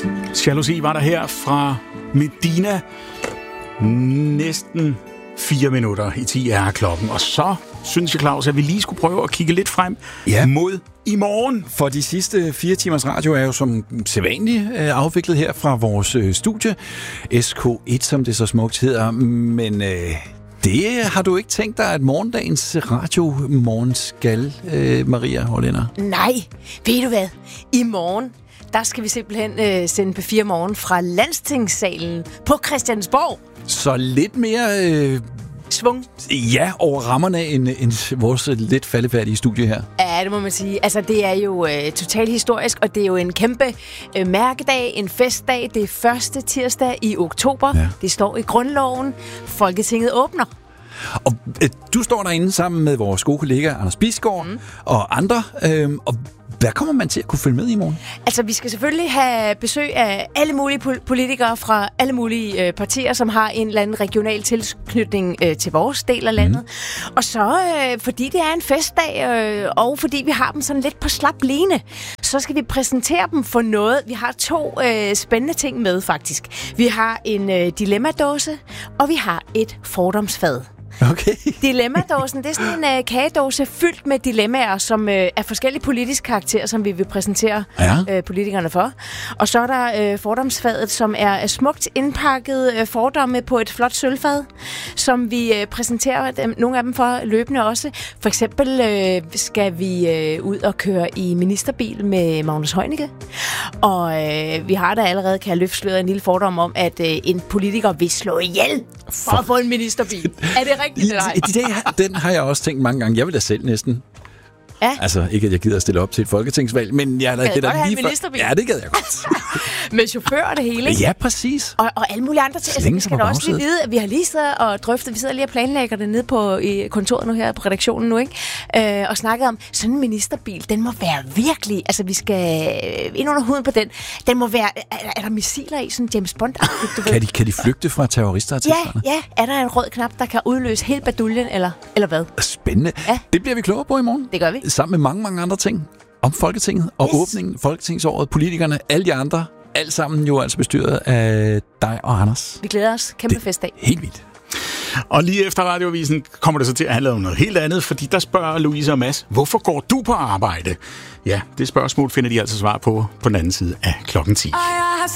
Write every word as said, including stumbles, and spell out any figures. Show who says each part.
Speaker 1: Jalousi var der her fra Medina. Næsten fire minutter i ti er klokken. Og så synes jeg, Claus, at vi lige skulle prøve at kigge lidt frem ja. mod i morgen.
Speaker 2: For de sidste fire timers radio er jo som sædvanligt afviklet her fra vores studie. S K et, som det så smukt hedder. Men øh, det har du ikke tænkt dig, at morgendagens radio morgen skal, øh, Maria Hollænder?
Speaker 3: Nej, ved du hvad? I morgen, der skal vi simpelthen øh, sende P fire Morgen fra Landstingssalen på Christiansborg.
Speaker 2: Så lidt mere Øh
Speaker 3: svung.
Speaker 2: Ja, over rammerne end, end vores lidt faldefærdige studie her.
Speaker 3: Ja, det må man sige. Altså, det er jo øh, totalt historisk, og det er jo en kæmpe øh, mærkedag, en festdag. Det er første tirsdag i oktober. Ja. Det står i grundloven. Folketinget åbner.
Speaker 2: Og øh, du står derinde sammen med vores gode kollega Anders Bisgaard mm. og andre. Øh, og hvad kommer man til at kunne følge med i morgen?
Speaker 3: Altså, vi skal selvfølgelig have besøg af alle mulige politikere fra alle mulige øh, partier, som har en eller anden regional tilknytning øh, til vores del af landet. Mm. Og så, øh, fordi det er en festdag, øh, og fordi vi har dem sådan lidt på slap line, så skal vi præsentere dem for noget. Vi har to øh, spændende ting med, faktisk. Vi har en øh, dilemmadåse, og vi har et fordomsfad.
Speaker 2: Okay.
Speaker 3: Dilemmadåsen, det er sådan en øh, kagedåse fyldt med dilemmaer, som øh, er forskellige politiske karakterer, som vi vil præsentere ja. øh, politikerne for. Og så er der øh, fordomsfadet, som er, er smukt indpakket øh, fordomme på et flot sølvfad, som vi øh, præsenterer dem, nogle af dem for løbende også. For eksempel øh, skal vi øh, ud og køre i ministerbil med Magnus Heunicke. Og øh, vi har da allerede, kan jeg løfte sløret en lille fordom om, at øh, en politiker vil slå ihjel for, for at få en ministerbil. Er det rigtigt, eller ej?
Speaker 2: I dag, den har jeg også tænkt mange gange. Jeg vil da selv næsten.
Speaker 3: Ja.
Speaker 2: Altså, ikke at jeg gider at stille op til et folketingsvalg, men jeg
Speaker 3: gad
Speaker 2: det
Speaker 3: der
Speaker 2: lige
Speaker 3: for...
Speaker 2: Ja, det gad jeg godt.
Speaker 3: Med chauffør og det hele, ikke?
Speaker 2: Ja, præcis.
Speaker 3: Og, og alle mulige andre ting. Altså, vi skal da også lige vide, at vi har lige siddet og drøftet, vi sidder lige og planlægger det nede på i kontoret nu her på redaktionen nu, ikke? Øh, og snakker om, sådan en ministerbil, den må være virkelig, altså vi skal ind under huden på den. Den må være, er, er der missiler i, sådan James Bond?
Speaker 2: Kan de, kan de flygte fra terrorister?
Speaker 3: Ja, ja. Er der en rød knap, der kan udløse hele baduljen, eller, eller hvad?
Speaker 2: Spændende. Ja. Det bliver vi klogere på i morgen.
Speaker 3: Det gør vi.
Speaker 2: Sammen med mange, mange andre ting om Folketinget og yes. åbningen, Folketingsåret, politikerne, alle de andre, alt sammen jo altså bestyret af dig og Anders.
Speaker 3: Vi glæder os. Kæmpe
Speaker 2: det
Speaker 3: festdag.
Speaker 2: Helt vildt.
Speaker 1: Og lige efter radioavisen kommer det så til at handle om noget helt andet, fordi der spørger Louise og Mads, hvorfor går du på arbejde? Ja, det spørgsmål finder de altså svar på på den anden side af klokken ti.